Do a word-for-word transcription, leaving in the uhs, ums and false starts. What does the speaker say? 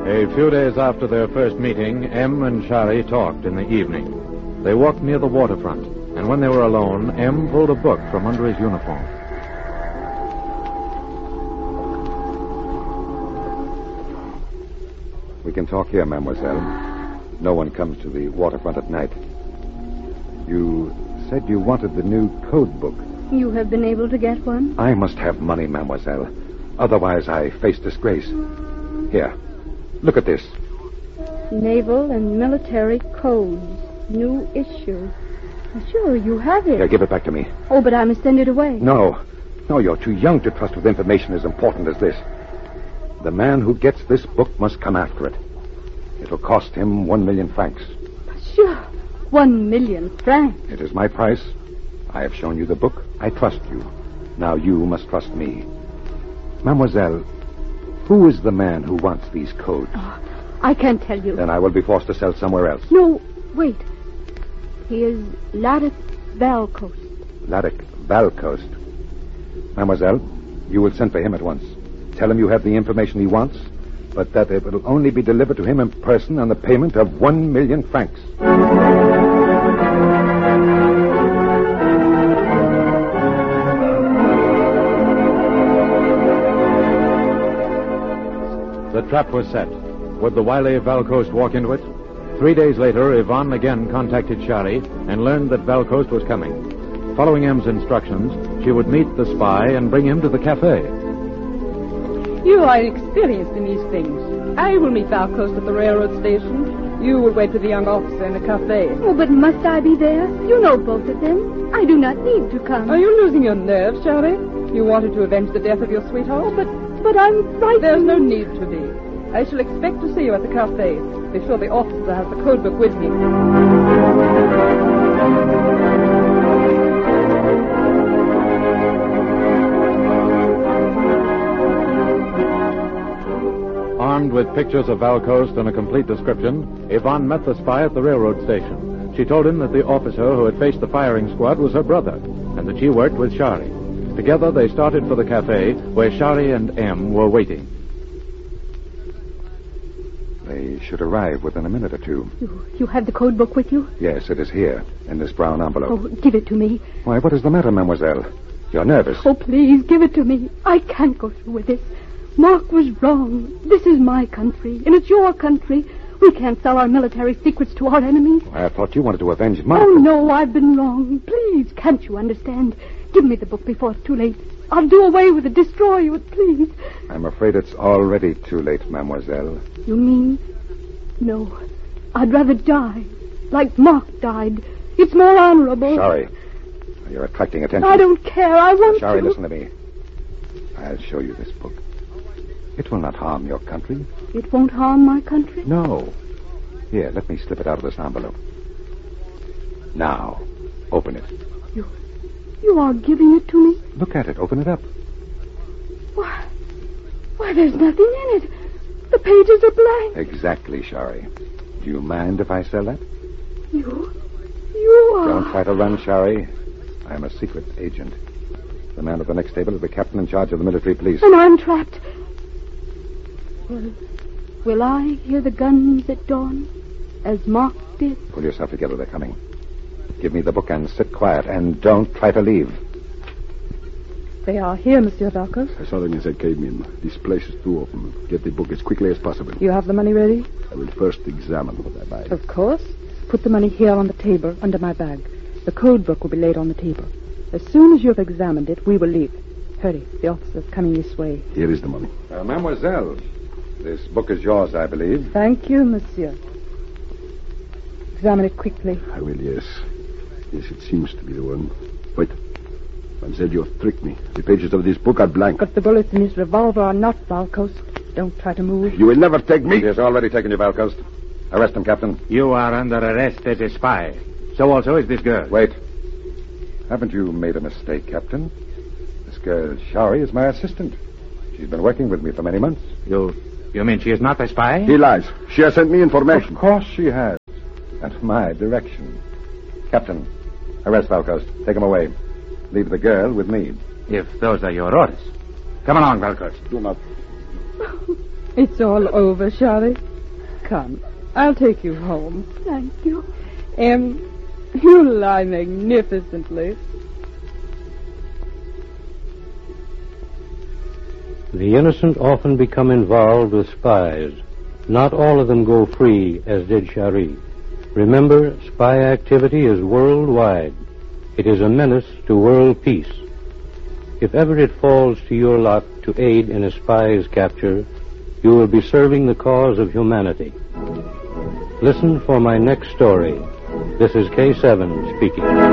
A few days after their first meeting, M and Shari talked in the evening. They walked near the waterfront, and when they were alone, M pulled a book from under his uniform. We can talk here, mademoiselle. No one comes to the waterfront at night. You said you wanted the new code book. You have been able to get one? I must have money, mademoiselle. Otherwise, I face disgrace. Here, look at this. Naval and Military Codes. New issue. Sure, you have it. Here, give it back to me. Oh, but I must send it away. No. No, you're too young to trust with information as important as this. The man who gets this book must come after it. It'll cost him one million francs. Sure. One million francs. It is my price. I have shown you the book. I trust you. Now you must trust me. Mademoiselle, who is the man who wants these codes? Oh, I can't tell you. Then I will be forced to sell somewhere else. No, wait. He is Ladek Valcoast. Ladek Valcoast. Mademoiselle, you will send for him at once. Tell him you have the information he wants, but that it will only be delivered to him in person on the payment of one million francs. The trap was set. Would the wily Valcoast walk into it? Three days later, Yvonne again contacted Shari and learned that Valcoast was coming. Following M's instructions, she would meet the spy and bring him to the cafe. You are experienced in these things. I will meet Valcoast at the railroad station. You will wait for the young officer in the cafe. Oh, but must I be there? You know both of them. I do not need to come. Are you losing your nerve, Shari? You wanted to avenge the death of your sweetheart? Oh, but, but I'm frightened. There's no need to be. I shall expect to see you at the cafe. Be sure the officer has the code book with him. Armed with pictures of Valcoast and a complete description, Yvonne met the spy at the railroad station. She told him that the officer who had faced the firing squad was her brother, and that she worked with Shari. Together they started for the cafe, where Shari and M were waiting. They should arrive within a minute or two. You, you have the code book with you? Yes, it is here, in this brown envelope. Oh, give it to me. Why, what is the matter, mademoiselle? You're nervous. Oh, please, give it to me. I can't go through with this. Mark was wrong. This is my country, and it's your country. We can't sell our military secrets to our enemies. I thought you wanted to avenge Mark. Oh, no, I've been wrong. Please, can't you understand? Give me the book before it's too late. I'll do away with it, destroy you, please. I'm afraid it's already too late, mademoiselle. You mean? No. I'd rather die, like Mark died. It's more honorable. Sorry. You're attracting attention. I don't care. I want Sorry, to. listen to me. I'll show you this book. It will not harm your country. It won't harm my country? No. Here, let me slip it out of this envelope. Now, open it. You, you are giving it to me? Look at it. Open it up. Why, why, there's nothing in it. The pages are blank. Exactly, Shari. Do you mind if I sell that? You, you are... Don't try to run, Shari. I'm a secret agent. The man at the next table is the captain in charge of the military police. And I'm trapped. Will, will I hear the guns at dawn, as Mark did? Pull yourself together. They're coming. Give me the book and sit quiet, and don't try to leave. They are here, Monsieur Valcoast. I saw them as I came in. This place is too open. Get the book as quickly as possible. You have the money ready? I will first examine what I buy. Of course. Put the money here on the table, under my bag. The code book will be laid on the table. As soon as you have examined it, we will leave. Hurry, the officer's coming this way. Here is the money. Uh, mademoiselle, this book is yours, I believe. Thank you, monsieur. Examine it quickly. I will, yes. Yes, it seems to be the one. Wait. Mademoiselle, you have tricked me. The pages of this book are blank. But the bullets in his revolver are not, Valcoast. Don't try to move. You will never take me. He has already taken you, Valcoast. Arrest him, Captain. You are under arrest as a spy. So also is this girl. Wait. Haven't you made a mistake, Captain? This girl, Shari, is my assistant. She's been working with me for many months. You you mean she is not a spy? He lies. She has sent me information. Of course she has. At my direction. Captain, arrest Valcoast. Take him away. Leave the girl with me. If those are your orders. Come along, Valcoast. Do not. It's all over, Charlie. Come, I'll take you home. Thank you. Em, you lie magnificently. The innocent often become involved with spies. Not all of them go free, as did Cherie. Remember, spy activity is worldwide. It is a menace to world peace. If ever it falls to your lot to aid in a spy's capture, you will be serving the cause of humanity. Listen for my next story. This is K seven speaking.